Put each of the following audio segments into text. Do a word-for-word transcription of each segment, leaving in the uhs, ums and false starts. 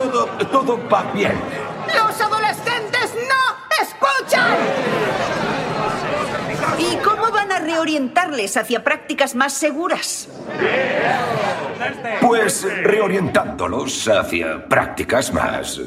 todo, todo va bien. ¡Los adolescentes no escuchan! ¿Y cómo van a reorientarles hacia prácticas más seguras? Pues reorientándolos hacia prácticas más...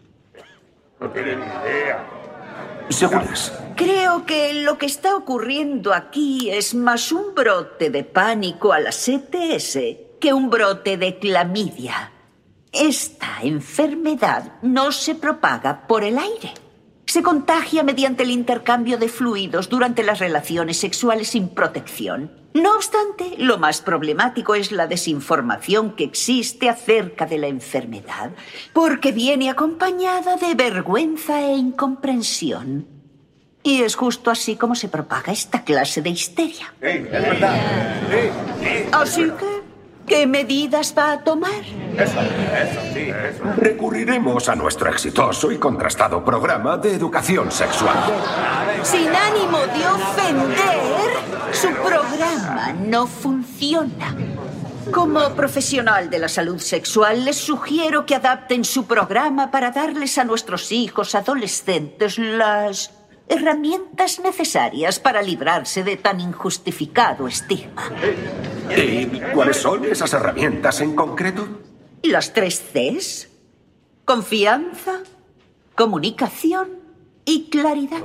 seguras. Creo que lo que está ocurriendo aquí es más un brote de pánico a las E T S que un brote de clamidia. Esta enfermedad no se propaga por el aire. Se contagia mediante el intercambio de fluidos durante las relaciones sexuales sin protección. No obstante, lo más problemático es la desinformación que existe acerca de la enfermedad, porque viene acompañada de vergüenza e incomprensión. Y es justo así como se propaga esta clase de histeria. Sí, es verdad. Sí, sí. Así que, ¿qué medidas va a tomar? Eso, eso, sí, eso. Recurriremos a nuestro exitoso y contrastado programa de educación sexual. Sin ánimo de ofender, su programa no funciona. Como profesional de la salud sexual, les sugiero que adapten su programa para darles a nuestros hijos adolescentes las herramientas necesarias para librarse de tan injustificado estigma. ¿Y cuáles son esas herramientas en concreto? Las tres Cs: confianza, comunicación y claridad.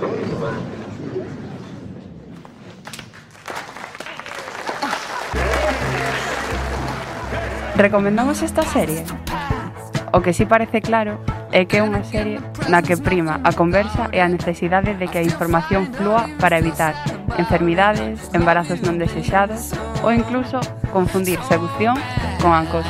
Recomendamos esta serie? O que si parece claro é que é unha serie na que prima a conversa e a necesidade de que a información flúa para evitar enfermidades, embarazos non desexados ou incluso confundir seducción con acoso.